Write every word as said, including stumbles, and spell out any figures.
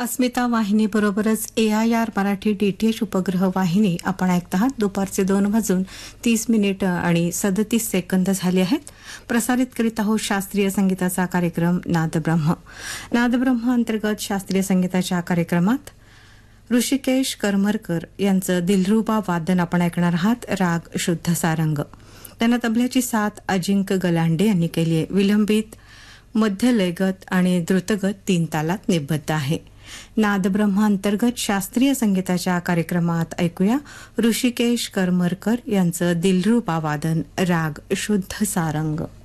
अस्मिता वाहिनी बरोबरच ए I R Marathi DTH उपग्रह वाहिनी आपण ऐकत आहात. दुपारचे दोन वाजून तीस मिनिट आणि सदतीस सेकंद झाले आहेत. प्रसारित करीत आहोत शास्त्रीय संगीताचा कार्यक्रम नादब्रह्म. नादब्रह्म अंतर्गत शास्त्रीय संगीताच्या कार्यक्रमात ऋषिकेश करमरकर यांचं दिलरुबा वादन आपण ऐकणार आहात. राग शुद्ध सारंग. त्यांना तबल्याची साथ अजिंक्य गलांडे यांनी केली आहे. विलंबित, मध्य लयगत आणि द्रुतगत तीन तालात निबद्ध आहे. नादब्रह्म अंतर्गत शास्त्रीय संगीताच्या कार्यक्रमात ऐकूया ऋषिकेश करमरकर यांचं दिलरुबा वादन राग शुद्ध सारंग.